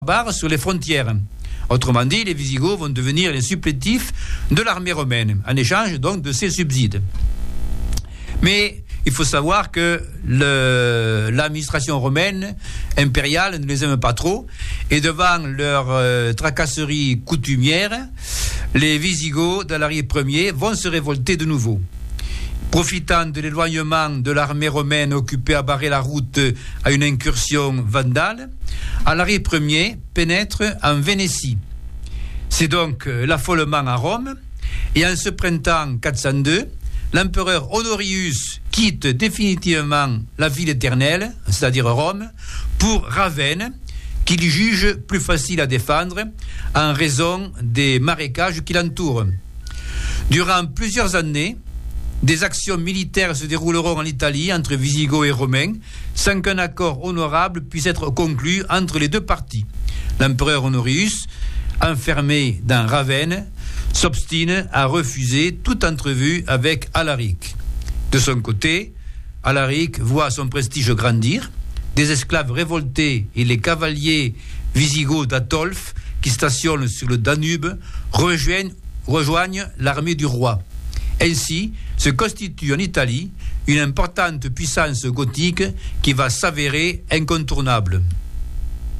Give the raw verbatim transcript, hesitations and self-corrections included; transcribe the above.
barbares sur les frontières. Autrement dit, les Visigoths vont devenir les supplétifs de l'armée romaine, en échange donc de ces subsides. Mais il faut savoir que le, l'administration romaine impériale ne les aime pas trop, et devant leur euh, tracasserie coutumière, les Visigoths d'Alaric Ier vont se révolter de nouveau. Profitant de l'éloignement de l'armée romaine occupée à barrer la route à une incursion vandale, Alaric Ier pénètre en Vénétie. C'est donc l'affolement à Rome, et en ce printemps quatre cent deux, l'empereur Honorius quitte définitivement la ville éternelle, c'est-à-dire Rome, pour Ravenne, qu'il juge plus facile à défendre en raison des marécages qui l'entourent. Durant plusieurs années, des actions militaires se dérouleront en Italie entre Visigoths et Romains sans qu'un accord honorable puisse être conclu entre les deux parties. L'empereur Honorius, enfermé dans Ravenne, s'obstine à refuser toute entrevue avec Alaric. De son côté, Alaric voit son prestige grandir. Des esclaves révoltés et les cavaliers visigoths d'Atolphe, qui stationnent sur le Danube, rejoignent, rejoignent l'armée du roi. Ainsi se constitue en Italie une importante puissance gothique qui va s'avérer incontournable.